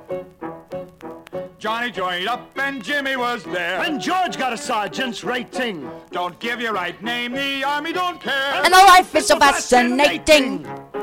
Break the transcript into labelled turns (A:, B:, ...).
A: Johnny joined up and Jimmy was there.
B: And George got a sergeant's rating.
A: Don't give your right name, the army don't care.
C: And the life is so fascinating.